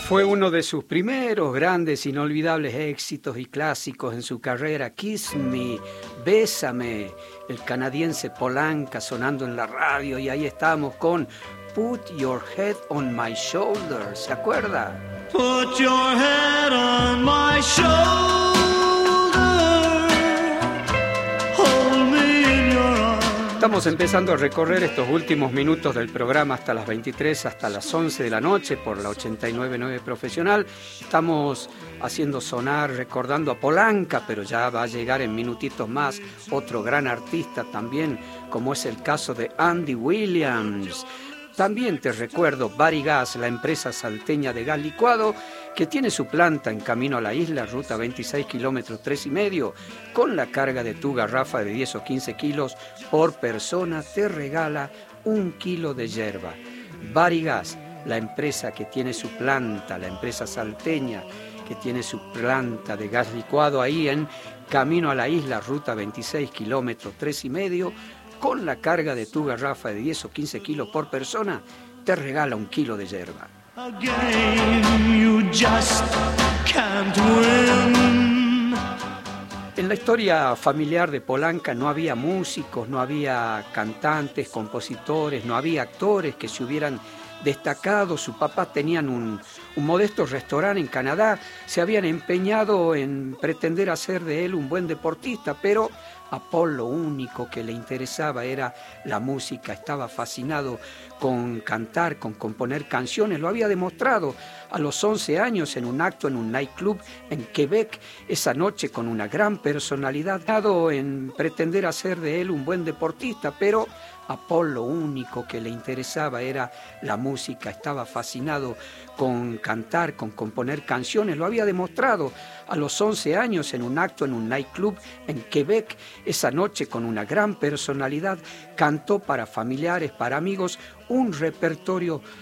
Fue uno de sus primeros grandes, inolvidables éxitos y clásicos en su carrera. Kiss Me, Bésame, el canadiense Polanca sonando en la radio, y ahí estamos con Put Your Head on My Shoulder, ¿se acuerda? Put your head on my shoulder. Estamos empezando a recorrer estos últimos minutos del programa hasta las 23, hasta las 11 de la noche por la 89.9 Profesional. Estamos haciendo sonar, recordando a Polanca, pero ya va a llegar en minutitos más otro gran artista también, como es el caso de Andy Williams. También te recuerdo Bari Gas, la empresa salteña de gas licuado, que tiene su planta en camino a la isla, ruta 26 kilómetros 3,5, con la carga de tu garrafa de 10 o 15 kilos por persona, te regala 1 kilo de yerba. Bari Gas, la empresa que tiene su planta, la empresa salteña, que tiene su planta de gas licuado ahí en camino a la isla, ruta 26 kilómetros 3,5, con la carga de tu garrafa de 10 o 15 kilos por persona, te regala 1 kilo de yerba. En la historia familiar de Polanca no había músicos, no había cantantes, compositores, no había actores que se hubieran destacado. Su papá tenían un modesto restaurante en Canadá, se habían empeñado en pretender hacer de él un buen deportista, pero a Paul lo único que le interesaba era la música, estaba fascinado con cantar, con componer canciones, lo había demostrado a los 11 años en un acto en un nightclub en Quebec, esa noche con una gran personalidad, en pretender hacer de él un buen deportista, pero a Paul lo único que le interesaba era la música, estaba fascinado con cantar, con componer canciones, lo había demostrado a los 11 años en un acto en un nightclub en Quebec, esa noche con una gran personalidad, cantó para familiares, para amigos, un repertorio